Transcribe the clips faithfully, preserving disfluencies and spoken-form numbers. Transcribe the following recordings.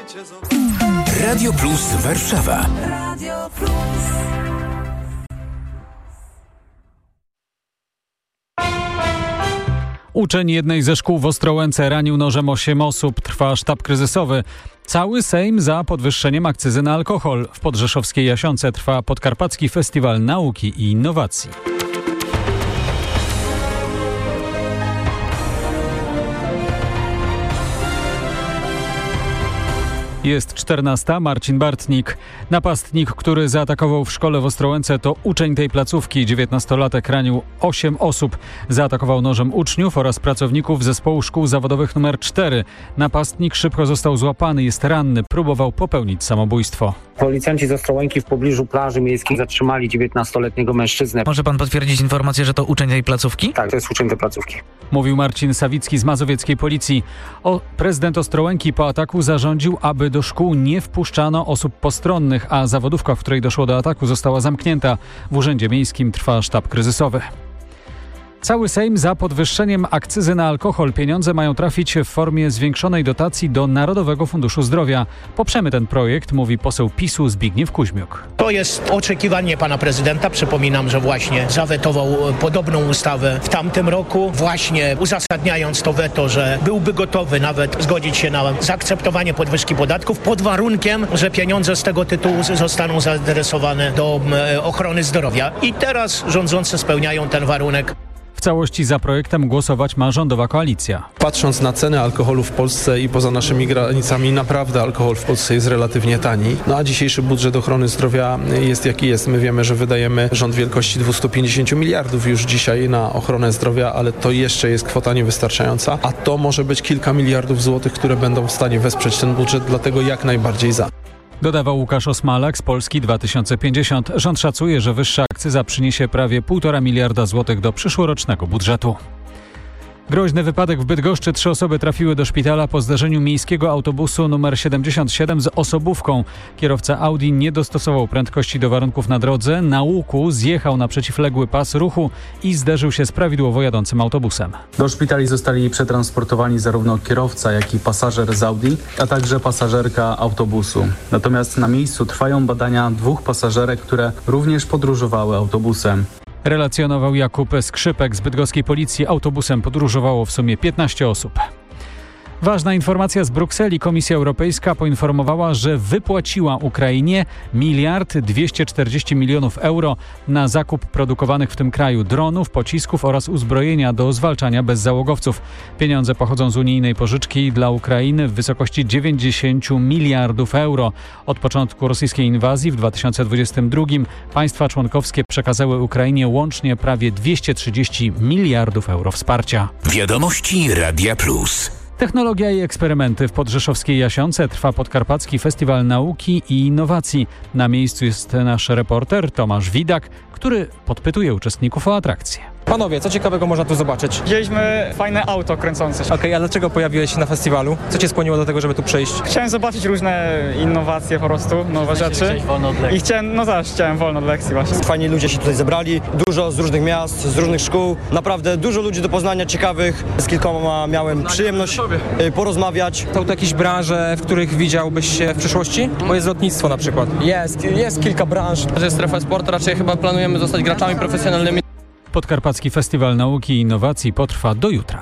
Radio Plus Warszawa. Radio Plus. Uczeń jednej ze szkół w Ostrołęce ranił nożem osiem osób. Trwa sztab kryzysowy. Cały Sejm za podwyższeniem akcyzy na alkohol. W podrzeszowskiej Jasionce trwa Podkarpacki Festiwal Nauki i Innowacji. Jest czternasta. Marcin Bartnik. Napastnik, który zaatakował w szkole w Ostrołęce, to uczeń tej placówki. dziewiętnastolatek ranił osiem osób. Zaatakował nożem uczniów oraz pracowników zespołu szkół zawodowych numer cztery. Napastnik szybko został złapany, jest ranny. Próbował popełnić samobójstwo. Policjanci z Ostrołęki w pobliżu plaży miejskiej zatrzymali dziewiętnastoletniego mężczyznę. Może pan potwierdzić informację, że to uczeń tej placówki? Tak, to jest uczeń tej placówki. Mówił Marcin Sawicki z mazowieckiej policji. O, prezydent Ostrołęki po ataku zarządził, aby do szkół nie wpuszczano osób postronnych, a zawodówka, w której doszło do ataku, została zamknięta. W Urzędzie Miejskim trwa sztab kryzysowy. Cały Sejm za podwyższeniem akcyzy na alkohol. Pieniądze mają trafić w formie zwiększonej dotacji do Narodowego Funduszu Zdrowia. Poprzemy ten projekt, mówi poseł PiSu Zbigniew Kuźmiuk. To jest oczekiwanie pana prezydenta. Przypominam, że właśnie zawetował podobną ustawę w tamtym roku, właśnie uzasadniając to weto, że byłby gotowy nawet zgodzić się na zaakceptowanie podwyżki podatków pod warunkiem, że pieniądze z tego tytułu zostaną zaadresowane do ochrony zdrowia. I teraz rządzący spełniają ten warunek. W całości za projektem głosować ma rządowa koalicja. Patrząc na ceny alkoholu w Polsce i poza naszymi granicami, naprawdę alkohol w Polsce jest relatywnie tani. No a dzisiejszy budżet ochrony zdrowia jest jaki jest. My wiemy, że wydajemy rząd wielkości dwieście pięćdziesiąt miliardów już dzisiaj na ochronę zdrowia, ale to jeszcze jest kwota niewystarczająca, a to może być kilka miliardów złotych, które będą w stanie wesprzeć ten budżet, dlatego jak najbardziej za. Dodawał Łukasz Osmalak z Polski dwa tysiące pięćdziesiąt. Rząd szacuje, że wyższa akcyza przyniesie prawie półtora miliarda złotych do przyszłorocznego budżetu. Groźny wypadek w Bydgoszczy. Trzy osoby trafiły do szpitala po zdarzeniu miejskiego autobusu numer siedemdziesiąt siedem z osobówką. Kierowca Audi nie dostosował prędkości do warunków na drodze. Na łuku zjechał na przeciwległy pas ruchu i zderzył się z prawidłowo jadącym autobusem. Do szpitali zostali przetransportowani zarówno kierowca, jak i pasażer z Audi, a także pasażerka autobusu. Natomiast na miejscu trwają badania dwóch pasażerek, które również podróżowały autobusem. Relacjonował Jakub Skrzypek z bydgoskiej policji. Autobusem podróżowało w sumie piętnaście osób. Ważna informacja z Brukseli. Komisja Europejska poinformowała, że wypłaciła Ukrainie miliard dwieście czterdzieści milionów euro na zakup produkowanych w tym kraju dronów, pocisków oraz uzbrojenia do zwalczania bezzałogowców. Pieniądze pochodzą z unijnej pożyczki dla Ukrainy w wysokości dziewięćdziesiąt miliardów euro. Od początku rosyjskiej inwazji w dwa tysiące dwudziestym drugim państwa członkowskie przekazały Ukrainie łącznie prawie dwieście trzydzieści miliardów euro wsparcia. Wiadomości Radia Plus. Technologia i eksperymenty. W podrzeszowskiej Jasionce trwa Podkarpacki Festiwal Nauki i Innowacji. Na miejscu jest nasz reporter Tomasz Widak, który podpytuje uczestników o atrakcje. Panowie, co ciekawego można tu zobaczyć? Widzieliśmy fajne auto kręcące się. Okej, okay, a dlaczego pojawiłeś się na festiwalu? Co cię skłoniło do tego, żeby tu przyjść? Chciałem zobaczyć różne innowacje po prostu, nowe rzeczy. Wolno od lekcji. I chciałem, no zaś, chciałem wolno od lekcji właśnie. Fajni ludzie się tutaj zebrali, dużo z różnych miast, z różnych szkół. Naprawdę dużo ludzi do poznania ciekawych. Z kilkoma miałem przyjemność porozmawiać. Są tu jakieś branże, w których widziałbyś się w przyszłości? Bo jest lotnictwo na przykład. Jest, jest kilka branż. To jest strefa sport, raczej chyba planujemy zostać graczami profesjonalnymi. Podkarpacki Festiwal Nauki i Innowacji potrwa do jutra.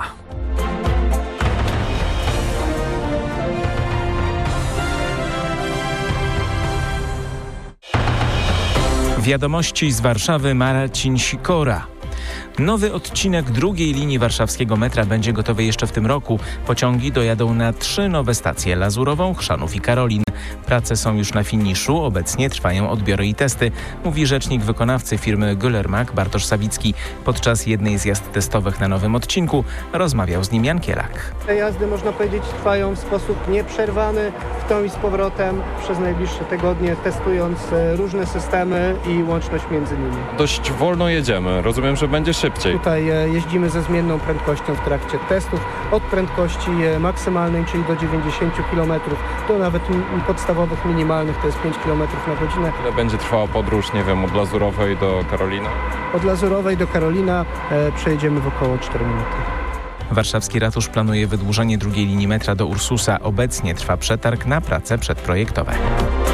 Wiadomości z Warszawy, Marcin Sikora. Nowy odcinek drugiej linii warszawskiego metra będzie gotowy jeszcze w tym roku. Pociągi dojadą na trzy nowe stacje: Lazurową, Chrzanów i Karolin. Prace są już na finiszu, obecnie trwają odbiory i testy, mówi rzecznik wykonawcy firmy Güllermack Bartosz Sawicki. Podczas jednej z jazd testowych na nowym odcinku rozmawiał z nim Jan Kielak. Te jazdy, można powiedzieć, trwają w sposób nieprzerwany, w tą i z powrotem przez najbliższe tygodnie, testując różne systemy i łączność między nimi. Dość wolno jedziemy, rozumiem, że będzie szybciej. Tutaj jeździmy ze zmienną prędkością w trakcie testów, od prędkości maksymalnej, czyli do dziewięćdziesiąt kilometrów, do nawet podstawowych, minimalnych, to jest pięć kilometrów na godzinę. Ile będzie trwała podróż, nie wiem, od Lazurowej do Karolina? Od Lazurowej do Karolina e, przejedziemy w około cztery minuty. Warszawski ratusz planuje wydłużenie drugiej linii metra do Ursusa. Obecnie trwa przetarg na prace przedprojektowe.